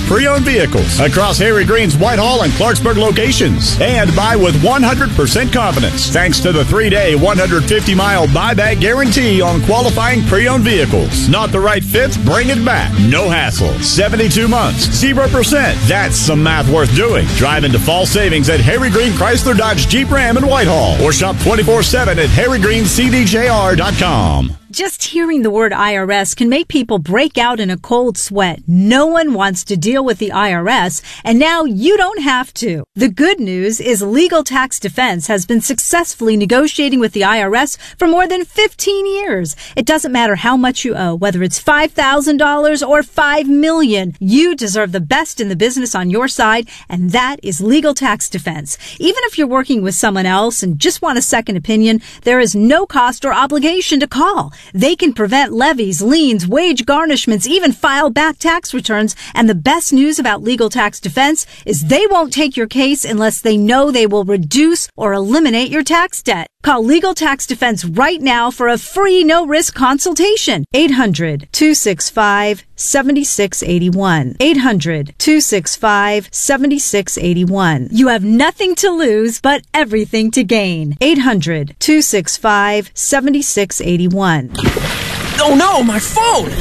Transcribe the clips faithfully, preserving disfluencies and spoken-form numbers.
pre-owned vehicles across Harry Green's Whitehall and Clarksburg locations. And buy with one hundred percent confidence thanks to the three-day, one hundred fifty mile buyback guarantee on qualifying pre-owned vehicles. Not the right fit? Bring it back. No hassle. seventy-two months. zero percent. That's some math worth doing. Drive into fall savings at Harry Green Chrysler Dodge Jeep Ram in Whitehall or shop twenty-four seven at harry green c d j r dot com. Just hearing the word I R S can make people break out in a cold sweat. No one wants to deal with the I R S, and now you don't have to. The good news is Legal Tax Defense has been successfully negotiating with the I R S for more than fifteen years. It doesn't matter how much you owe, whether it's five thousand dollars or five million dollars. You deserve the best in the business on your side, and that is Legal Tax Defense. Even if you're working with someone else and just want a second opinion, there is no cost or obligation to call. They can prevent levies, liens, wage garnishments, even file back tax returns. And the best news about Legal Tax Defense is they won't take your case unless they know they will reduce or eliminate your tax debt. Call Legal Tax Defense right now for a free no-risk consultation. eight hundred, two six five, seven six eight one. eight hundred, two six five, seven six eight one. You have nothing to lose, but everything to gain. eight hundred, two six five, seven six eight one. Oh no, my phone!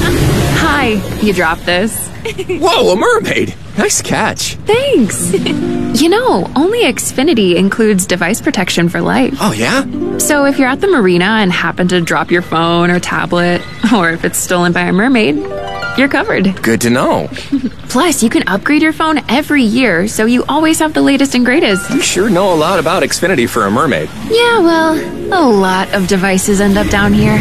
Hi, you dropped this. Whoa, a mermaid! Nice catch. Thanks. You know, only Xfinity includes device protection for life. Oh, yeah? So if you're at the marina and happen to drop your phone or tablet, or if it's stolen by a mermaid, you're covered. Good to know. Plus, you can upgrade your phone every year, so you always have the latest and greatest. You sure know a lot about Xfinity for a mermaid. Yeah, well, a lot of devices end up down here.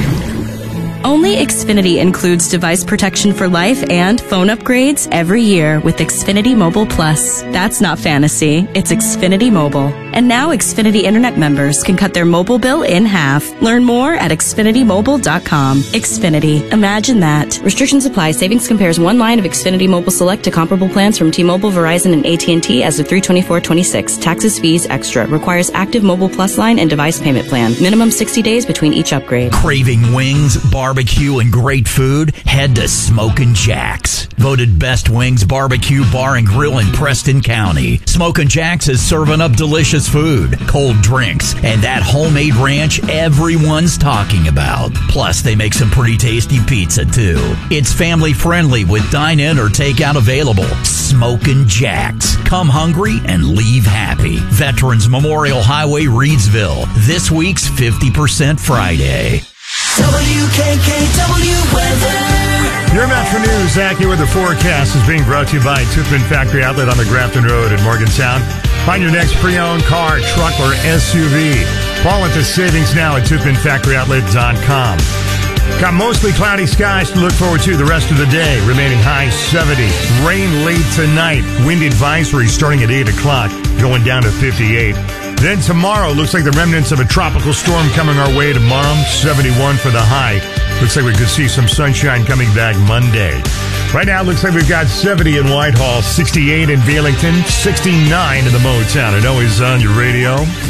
Only Xfinity includes device protection for life and phone upgrades every year with Xfinity Mobile Plus. That's not fantasy, it's Xfinity Mobile. And now Xfinity Internet members can cut their mobile bill in half. Learn more at xfinity mobile dot com. Xfinity. Imagine that. Restrictions apply. Savings compares one line of Xfinity Mobile Select to comparable plans from T-Mobile, Verizon, and A T and T as of three twenty-four twenty-six. Taxes, fees, extra. Requires active Mobile Plus line and device payment plan. Minimum sixty days between each upgrade. Craving wings, barbecue, and great food? Head to Smokin' Jack's. Voted best wings, barbecue, bar, and grill in Preston County. Smokin' Jack's is serving up delicious food, cold drinks, and that homemade ranch everyone's talking about. Plus, they make some pretty tasty pizza, too. It's family friendly with dine-in or takeout available. Smokin' Jack's. Come hungry and leave happy. Veterans Memorial Highway, Reedsville. This week's fifty percent Friday. W K K W weather. Your Metro News AccuWeather forecast is being brought to you by Toothman Factory Outlet on the Grafton Road in Morgantown. Find your next pre-owned car, truck, or S U V. Fall into savings now at toothman factory outlet dot com. Got mostly cloudy skies to look forward to the rest of the day. Remaining high seventy. Rain late tonight. Wind advisory starting at eight o'clock, going down to fifty-eight. Then tomorrow, looks like the remnants of a tropical storm coming our way tomorrow. seventy-one for the high. Looks like we could see some sunshine coming back Monday. Right now, it looks like we've got seventy in Whitehall, sixty-eight in Vailington, sixty-nine in the Motown. And always on your radio.